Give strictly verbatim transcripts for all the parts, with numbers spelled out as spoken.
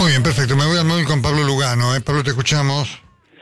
Muy bien, perfecto. Me voy al móvil con Pablo Lugano. ¿eh? Pablo, te escuchamos.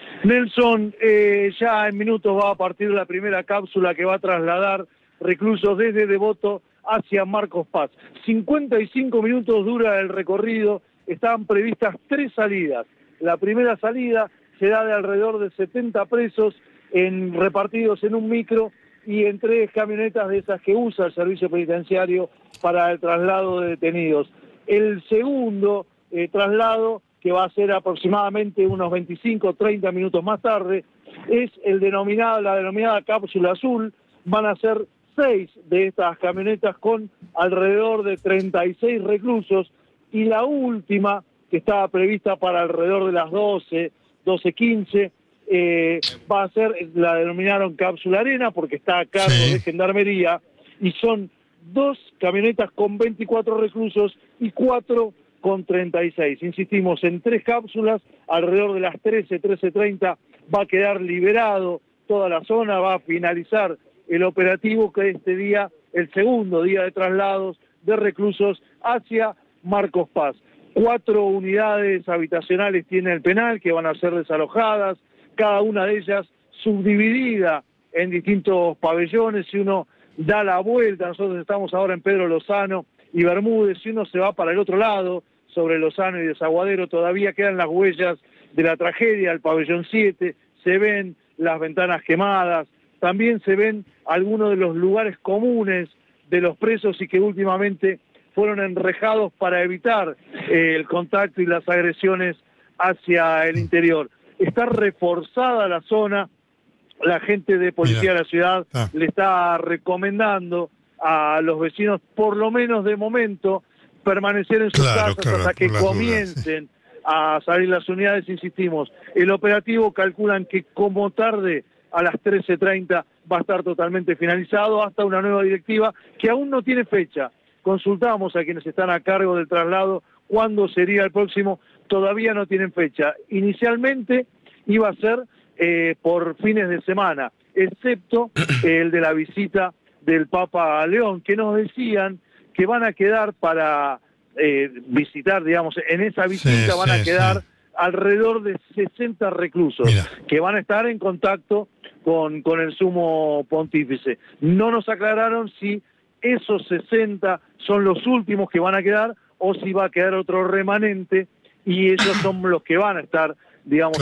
Nelson, eh, ya en minutos va a partir la primera cápsula que va a trasladar reclusos desde Devoto hacia Marcos Paz. cincuenta y cinco minutos dura el recorrido, estaban previstas tres salidas. La primera salida será de alrededor de setenta presos en, repartidos en un micro y en tres camionetas de esas que usa el servicio penitenciario para el traslado de detenidos. El segundo eh, traslado, que va a ser aproximadamente unos veinticinco o treinta minutos más tarde, es el denominado, la denominada cápsula azul. Van a ser seis de estas camionetas con alrededor de treinta y seis reclusos, y la última, que estaba prevista para alrededor de las doce, doce quince, eh, va a ser, la denominaron cápsula arena porque está a cargo Sí. de Gendarmería, y son dos camionetas con veinticuatro reclusos y cuatro con treinta y seis. Insistimos, en tres cápsulas, alrededor de las trece, trece treinta, va a quedar liberado toda la zona, va a finalizar el operativo que este día, el segundo día de traslados de reclusos hacia Marcos Paz. Cuatro unidades habitacionales tiene el penal que van a ser desalojadas, cada una de ellas subdividida en distintos pabellones. Si uno da la vuelta, nosotros estamos ahora en Pedro Lozano y Bermúdez, si uno se va para el otro lado, sobre Lozano y Desaguadero, todavía quedan las huellas de la tragedia. El pabellón siete, se ven las ventanas quemadas, también se ven algunos de los lugares comunes de los presos y que últimamente fueron enrejados para evitar eh, el contacto y las agresiones hacia el interior. Está reforzada la zona, la gente de policía Mira. de la ciudad ah. le está recomendando a los vecinos, por lo menos de momento, permanecer en sus claro, casas claro, hasta que dudas, comiencen sí. a salir las unidades. Insistimos, el operativo calculan que como tarde a las trece treinta va a estar totalmente finalizado, hasta una nueva directiva que aún no tiene fecha. Consultamos a quienes están a cargo del traslado cuándo sería el próximo, todavía no tienen fecha. Inicialmente iba a ser eh, por fines de semana, excepto eh, el de la visita del Papa a León, que nos decían que van a quedar para eh, visitar, digamos, en esa visita sí, van sí, a quedar sí. alrededor de sesenta reclusos Mira. que van a estar en contacto con, con el sumo pontífice. No nos aclararon si esos sesenta son los últimos que van a quedar o si va a quedar otro remanente y ellos son los que van a estar, digamos,